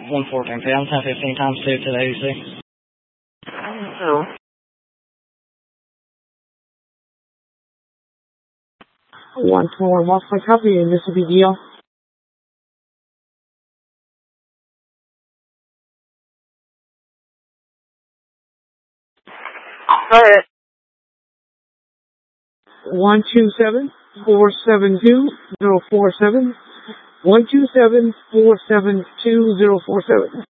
114 pounds, 1015 times 2 to the ADC. Hello. 121, Moscow, copy, and this will be Deal. Go ahead. 127-472-047. 127-472-047.